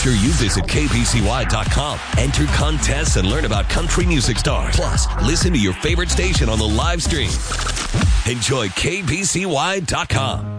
sure you visit kbcy.com. Enter contests and learn about country music stars. Plus, listen to your favorite station on the live stream. Enjoy kbcy.com.